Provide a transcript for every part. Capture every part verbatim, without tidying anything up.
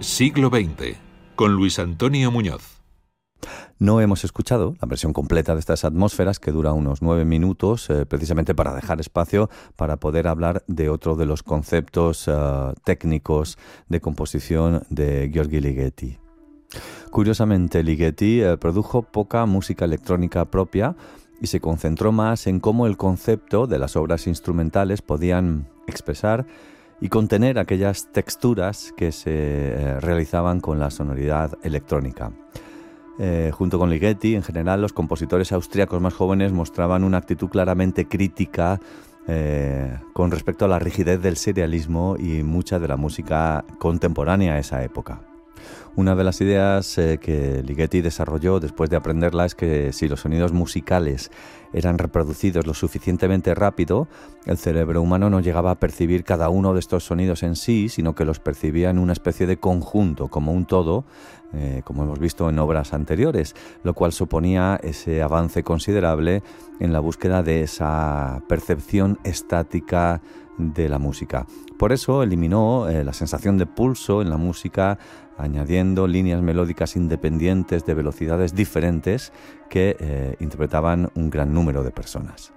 Siglo veinte, con Luis Antonio Muñoz. No hemos escuchado la versión completa de estas atmósferas, que dura unos nueve minutos, eh, precisamente para dejar espacio para poder hablar de otro de los conceptos uh, técnicos de composición de György Ligeti. Curiosamente, Ligeti eh, produjo poca música electrónica propia y se concentró más en cómo el concepto de las obras instrumentales podían expresar y contener aquellas texturas que se eh, realizaban con la sonoridad electrónica. Eh, junto con Ligeti, en general, los compositores austríacos más jóvenes mostraban una actitud claramente crítica eh, con respecto a la rigidez del serialismo y mucha de la música contemporánea a esa época. Una de las ideas eh, que Ligeti desarrolló después de aprenderla es que si los sonidos musicales eran reproducidos lo suficientemente rápido, el cerebro humano no llegaba a percibir cada uno de estos sonidos en sí, sino que los percibía en una especie de conjunto, como un todo, eh, como hemos visto en obras anteriores, lo cual suponía ese avance considerable en la búsqueda de esa percepción estática de la música. Por eso eliminó eh, la sensación de pulso en la música, añadiendo líneas melódicas independientes de velocidades diferentes que eh, interpretaban un gran número de personas.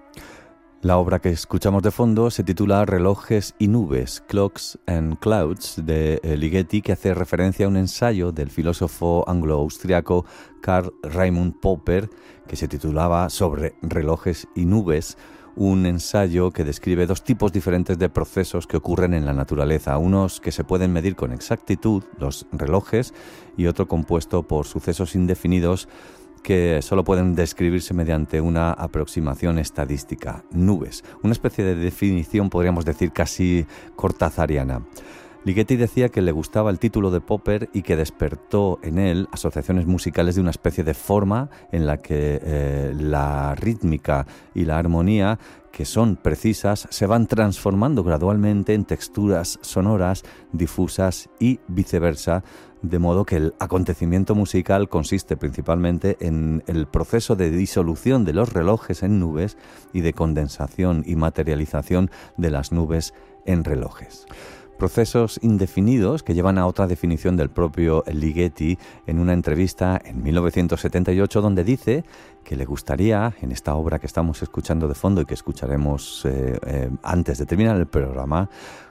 La obra que escuchamos de fondo se titula Relojes y nubes, Clocks and Clouds, de eh, Ligeti, que hace referencia a un ensayo del filósofo anglo-austriaco Karl Raimund Popper, que se titulaba Sobre relojes y nubes, un ensayo que describe dos tipos diferentes de procesos que ocurren en la naturaleza, unos que se pueden medir con exactitud, los relojes, y otro compuesto por sucesos indefinidos que solo pueden describirse mediante una aproximación estadística, nubes, una especie de definición, podríamos decir, casi cortazariana. Ligeti decía que le gustaba el título de Popper y que despertó en él asociaciones musicales de una especie de forma en la que eh, la rítmica y la armonía, que son precisas, se van transformando gradualmente en texturas sonoras difusas y viceversa, de modo que el acontecimiento musical consiste principalmente en el proceso de disolución de los relojes en nubes y de condensación y materialización de las nubes en relojes. Procesos indefinidos que llevan a otra definición del propio Ligeti en una entrevista en mil novecientos setenta y ocho, donde dice que le gustaría, en esta obra que estamos escuchando de fondo y que escucharemos eh, eh, antes de terminar el programa,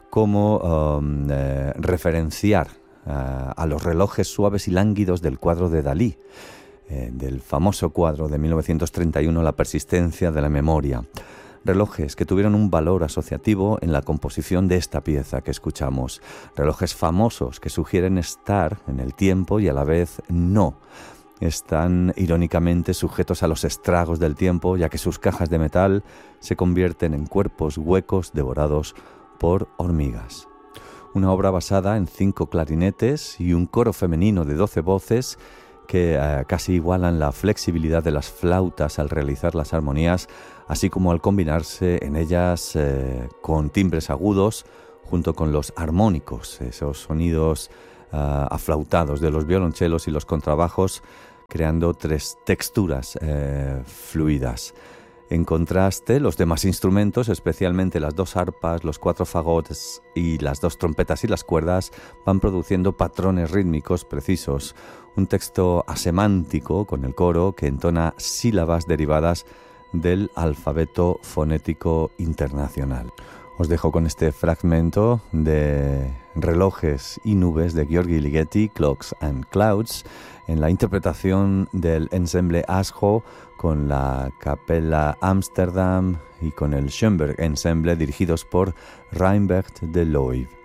como um, eh, referenciar uh, a los relojes suaves y lánguidos del cuadro de Dalí, eh, del famoso cuadro de mil novecientos treinta y uno, La persistencia de la memoria. Relojes que tuvieron un valor asociativo en la composición de esta pieza que escuchamos. Relojes famosos que sugieren estar en el tiempo y a la vez no. Están irónicamente sujetos a los estragos del tiempo, ya que sus cajas de metal se convierten en cuerpos huecos devorados por hormigas. Una obra basada en cinco clarinetes y un coro femenino de doce voces que eh, casi igualan la flexibilidad de las flautas al realizar las armonías, así como al combinarse en ellas eh, con timbres agudos junto con los armónicos, esos sonidos uh, aflautados de los violonchelos y los contrabajos, creando tres texturas eh, fluidas. En contraste, los demás instrumentos, especialmente las dos arpas, los cuatro fagotes y las dos trompetas y las cuerdas, van produciendo patrones rítmicos precisos, un texto asemántico con el coro que entona sílabas derivadas del alfabeto fonético internacional. Os dejo con este fragmento de Relojes y nubes de György Ligeti, Clocks and Clouds, en la interpretación del ensemble Asjo con la Capella Amsterdam y con el Schoenberg Ensemble, dirigidos por Reinbert de Looy.